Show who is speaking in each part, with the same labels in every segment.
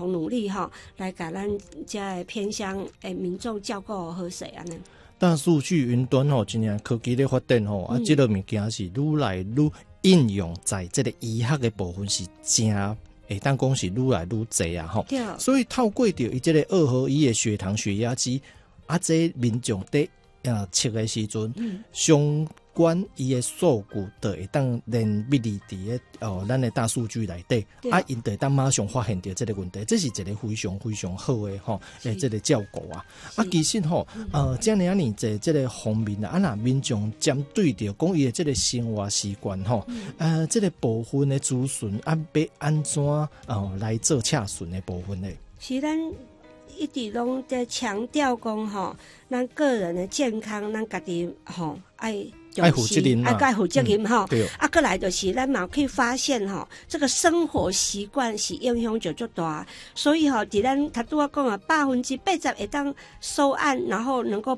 Speaker 1: 同努力来给咱这偏乡民众照顾好势安尼。
Speaker 2: 大数据云端今年科技的发展这个物件是愈来愈应用在这个医学的部分是真会当讲是愈来愈侪啊所以透过着伊这个2合1的血糖血压机这民众在测的时阵相关伊的数据就会当连密伫伫咱的大数据内底因就会当马上发现到这个问题，这是一个非常非常好的这个照顾其实这样在这个方面若民众针对着讲伊的这个生活习惯这个部分的资讯要安怎来做恰顺的部分呢？
Speaker 1: 是咱一直拢在强调讲咱个人的健康，咱家己
Speaker 2: 爱负责任
Speaker 1: 爱负责任过来就是咱嘛可以发现这个生活习惯是影响就足大，所以伫咱他拄仔讲80%会当收案，然后能够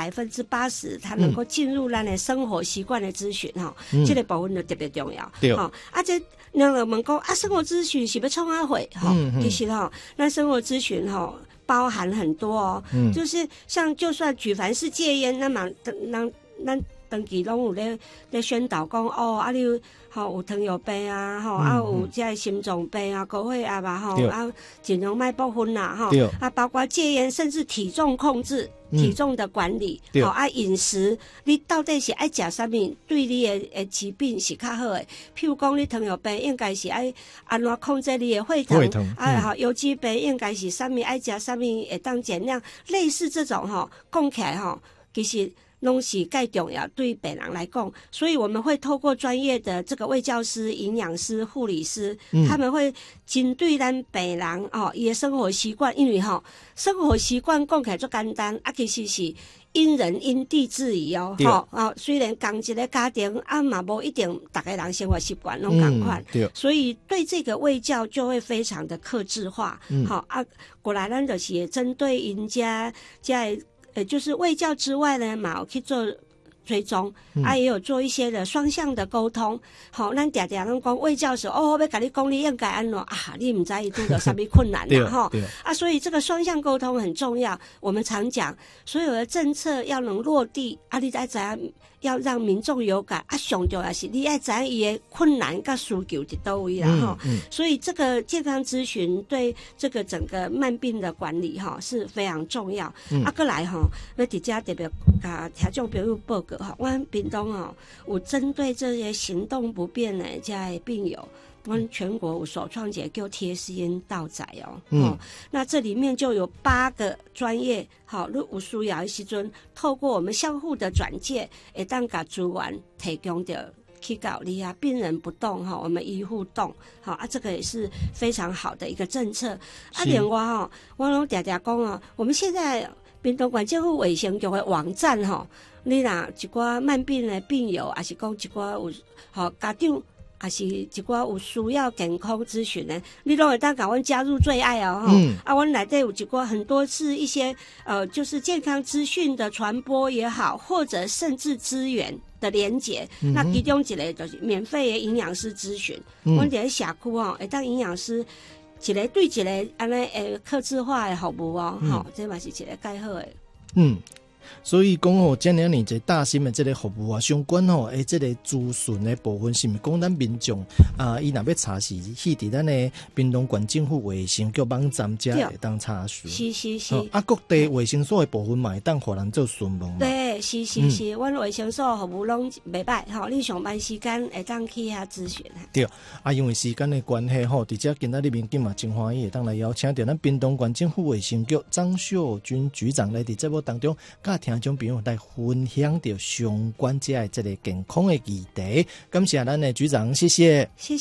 Speaker 1: 80%它能够进入咱的生活习惯的咨询这个部分就特别重要这人就问讲生活咨询是要创啥货其实咱生活咨询包含很多就是像就算举凡是戒烟，那么咱长期拢有咧宣导讲你有糖尿病有这心脏病高血压尽量莫补薰包括戒烟，甚至体重控制体重的管理饮食，你到底是爱食啥物对你的疾病是较好的？譬如讲你糖尿病应该是爱安怎控制你的血糖有机病应该是啥物爱食啥物会当减量，类似这种讲起来其实拢是介重要对病人来讲，所以我们会透过专业的这个卫教师、营养师、护理师，他们会针对咱病人伊的生活习惯，因为生活习惯讲起来最简单其实是因人因地制宜虽然同一个家庭嘛无一定大家人生活习惯拢同款所以对这个卫教就会非常的客制化过来咱就是针对人家就是卫教之外呢嘛有去做追踪也有做一些的双向的沟通咱常常拢讲卫教时要跟你讲你应该安怎你不知道遇到什么困难所以这个双向沟通很重要。我们常讲所有的政策要能落地你才知道要让民众有感上重要是你要知道他的困难跟需求在哪里所以这个健康咨询对这个整个慢病的管理是非常重要过来要直接特别听众朋友报告我们屏东有针对这些行动不便的这些病友，我们全国有首创一个叫贴心到宅那这里面就有8个专业你有需要的时阵透过我们相互的转介会当把资源提供到去到你病人不动我们医护动这个也是非常好的一个政策另外我拢常常讲我们现在屏东县政府卫生局的网站你若一寡慢病的病友还是讲一寡有家长还是一寡有需要健康咨询的，你都会当甲阮加入最爱阮内底有一寡很多是一些就是健康资讯的传播也好，或者甚至资源的连结那其中一个就是免费的营养师咨询阮伫社区会当营养师一个对一个安尼客制化的服务这嘛是一个介好的
Speaker 2: 所以讲这样这大心的这个服务相关这个资讯的部分是不是讲咱民众他若要查是去伫咱的屏东县政府卫生局网站才会当查询是各地卫生所的部分嘛会当互人做询问
Speaker 1: 对是阮卫生所服务拢袂歹你上班时间会当去遐咨询对
Speaker 2: 因为时间的关系伫这今仔日民警嘛真欢喜会当来邀请到咱屏东县政府卫生局张秀君局长来伫节目当中听众朋友来分享到相关这个健康的议题，感谢咱的局长，谢谢。
Speaker 1: 时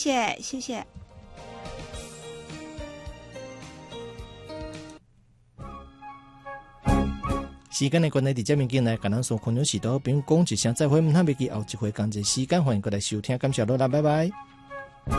Speaker 2: 间的关系，伫这边进来，跟咱所看到时多朋友讲一声再会，唔通别记后一回同一时间，欢迎过来收听，感谢大家，拜拜。